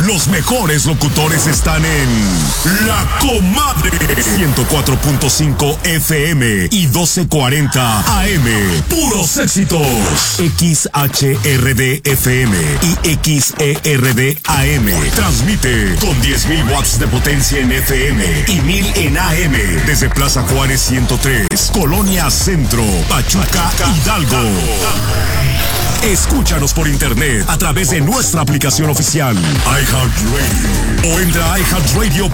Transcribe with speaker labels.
Speaker 1: Los mejores locutores están en La Comadre. 104.5 FM y 1240 AM. Puros éxitos. XHRD FM y XERD AM. Transmite con 10.000 watts de potencia en FM y 1.000 en AM. Desde Plaza Juárez 103, Colonia Centro, Pachuca, Hidalgo. Escúchanos por internet a través de nuestra aplicación oficial, iHeartRadio, o entra a iHeartRadio